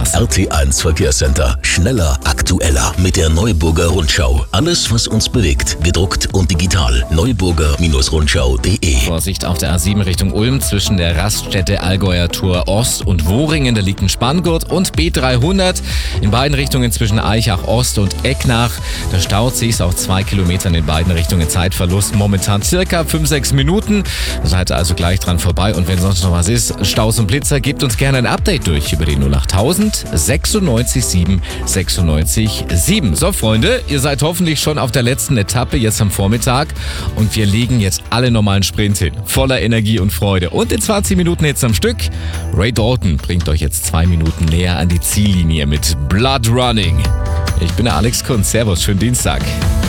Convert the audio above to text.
Spaß. RT1 Verkehrscenter. Schneller, aktueller. Mit der Neuburger Rundschau. Alles, was uns bewegt. Gedruckt und digital. Neuburger-Rundschau.de. Vorsicht auf der A7 Richtung Ulm zwischen der Raststätte Allgäuer Tor Ost und Woringen. Da liegt ein Spanngurt und B300. In beiden Richtungen zwischen Eichach Ost und Ecknach. Da staut sich's auf 2 Kilometern in beiden Richtungen. Zeitverlust momentan circa 5-6 Minuten. Da seid ihr also gleich dran vorbei. Und wenn sonst noch was ist, Staus und Blitzer, gebt uns gerne ein Update durch über die 08000 96 7 96 7. So, Freunde, ihr seid hoffentlich schon auf der letzten Etappe jetzt am Vormittag. Und wir legen jetzt alle normalen Sprints hin. Voller Energie und Freude. Und in 20 Minuten jetzt am Stück. Ray Dalton bringt euch jetzt 2 Minuten näher an die Ziellinie mit Blood Running. Ich bin der Alex Kunz. Servus, schönen Dienstag.